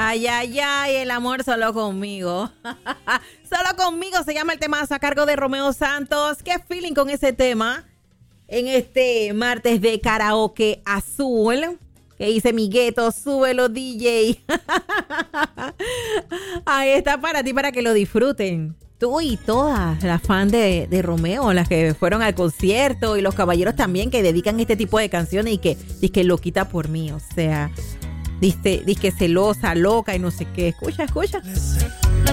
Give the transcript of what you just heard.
Ay, ay, ay, el amor solo conmigo. Solo conmigo se llama el temazo a cargo de Romeo Santos. ¿Qué feeling con ese tema? En este martes de karaoke azul. Que dice mi gueto, súbelo DJ. Ahí está para ti, para que lo disfruten. Tú y todas las fans de Romeo, las que fueron al concierto y los caballeros también que dedican este tipo de canciones y que lo quita por mí. O sea, dice celosa, loca y no sé qué. Escucha.